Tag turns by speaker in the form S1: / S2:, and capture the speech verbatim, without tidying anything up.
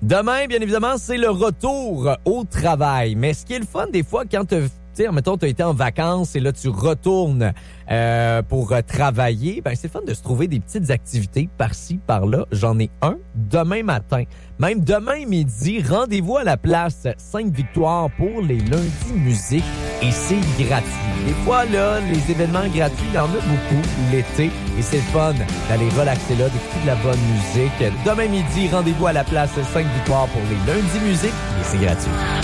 S1: Demain, bien évidemment, c'est le retour au travail. Mais ce qui est le fun, des fois, quand tu sais, mettons, tu as été en vacances et là, tu retournes euh, pour euh, travailler, ben c'est le fun de se trouver des petites activités par-ci, par-là. J'en ai un demain matin. Même demain midi, rendez-vous à la place Sainte-Victoire pour les lundis musique et c'est gratuit. Des fois, là, les événements gratuits, il y en a beaucoup l'été et c'est le fun d'aller relaxer là, d'écouter de la bonne musique. Demain midi, rendez-vous à la place Sainte-Victoire pour les lundis musique et c'est gratuit.